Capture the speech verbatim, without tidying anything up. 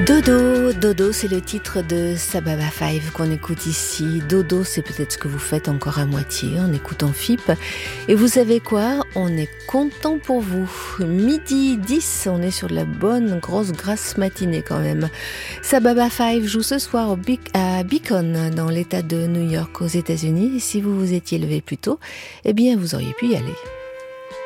Dodo, Dodo, c'est le titre de Sababa Five qu'on écoute ici. Dodo, c'est peut-être ce que vous faites encore à moitié en écoutant F I P. Et vous savez quoi? On est content pour vous. Midi dix, on est sur de la bonne grosse grasse matinée quand même. Sababa Five joue ce soir au Be- à Beacon, dans l'état de New York aux États-Unis. Et si vous vous étiez levé plus tôt, eh bien vous auriez pu y aller.